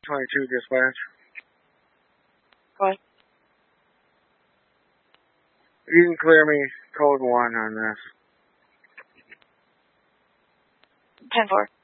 22 dispatch. Go ahead. You can clear me code 1 on this. 10-4.